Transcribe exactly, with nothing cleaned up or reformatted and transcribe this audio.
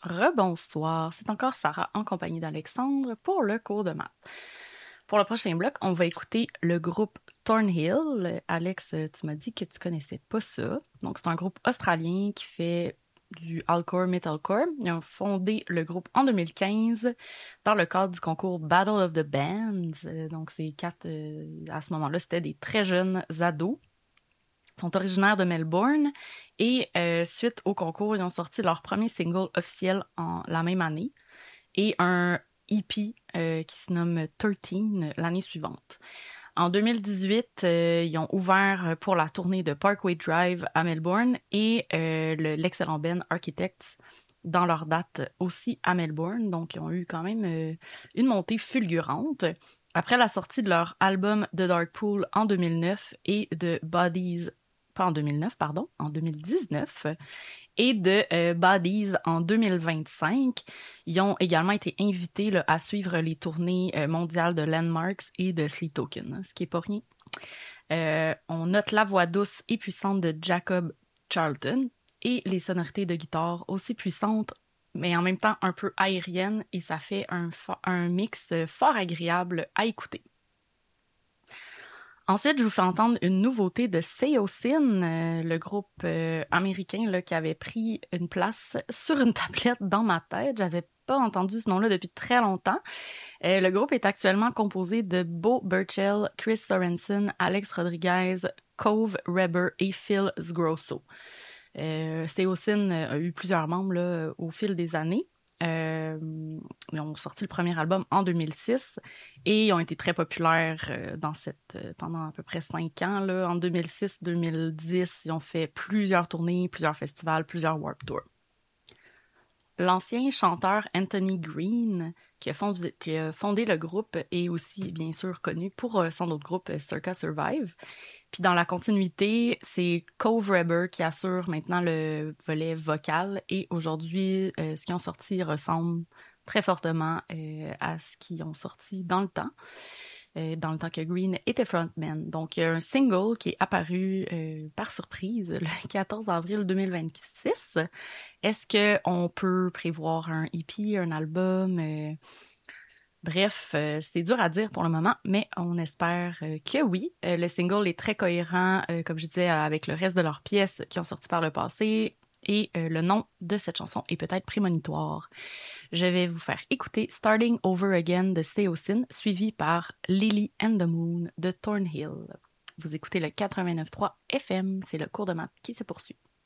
Rebonsoir, c'est encore Sarah en compagnie d'Alexandre pour le cours de maths. Pour le prochain bloc, on va écouter le groupe Thornhill. Alex, tu m'as dit que tu connaissais pas ça. Donc, c'est un groupe australien qui fait du hardcore, metalcore. Ils ont fondé le groupe en deux mille quinze dans le cadre du concours Battle of the Bands. Euh, Donc, ces quatre, euh, à ce moment-là, c'était des très jeunes ados. Ils sont originaires de Melbourne et euh, suite au concours, ils ont sorti leur premier single officiel en la même année et un E P euh, qui se nomme treize l'année suivante. En deux mille dix-huit, euh, ils ont ouvert pour la tournée de Parkway Drive à Melbourne et euh, le, l'excellent band Architects dans leur date aussi à Melbourne. Donc, ils ont eu quand même euh, une montée fulgurante. Après la sortie de leur album The Dark Pool en deux mille neuf et de Bodies, pas en deux mille neuf, pardon, en deux mille dix-neuf, et de euh, Bodies en deux mille vingt-cinq. Ils ont également été invités là, à suivre les tournées euh, mondiales de Landmarks et de Sleep Token, hein, ce qui est pas rien. Euh, on note la voix douce et puissante de Jacob Charlton et les sonorités de guitare aussi puissantes, mais en même temps un peu aériennes, et ça fait un, fo- un mix fort agréable à écouter. Ensuite, je vous fais entendre une nouveauté de Seosin, euh, le groupe euh, américain là, qui avait pris une place sur une tablette dans ma tête. J'avais pas entendu ce nom-là depuis très longtemps. Euh, le groupe est actuellement composé de Bo Burchell, Chris Sorensen, Alex Rodriguez, Cove Reber et Phil Sgrosso. Euh, Seosin a eu plusieurs membres là, au fil des années. Euh, ils ont sorti le premier album en deux mille six et ils ont été très populaires euh, dans cette, euh, pendant à peu près cinq ans. Là. En deux mille six deux mille dix, ils ont fait plusieurs tournées, plusieurs festivals, plusieurs Warped Tour. L'ancien chanteur Anthony Green, qui a, fondé, qui a fondé le groupe, est aussi bien sûr connu pour euh, son autre groupe euh, Circa Survive. Puis dans la continuité, c'est Cove Reber qui assure maintenant le volet vocal et aujourd'hui, euh, ce qu'ils ont sorti ressemble très fortement euh, à ce qu'ils ont sorti dans le temps, euh, dans le temps que Green était frontman. Donc il y a un single qui est apparu euh, par surprise le quatorze avril deux mille vingt-six. Est-ce qu'on peut prévoir un E P, un album? Euh, Bref, euh, c'est dur à dire pour le moment, mais on espère euh, que oui. Euh, le single est très cohérent, euh, comme je disais, avec le reste de leurs pièces qui ont sorti par le passé. Et euh, le nom de cette chanson est peut-être prémonitoire. Je vais vous faire écouter Starting Over Again de Seosin, suivi par Lily and the Moon de Thornhill. Vous écoutez le quatre-vingt-neuf point trois F M, c'est le cours de maths qui se poursuit.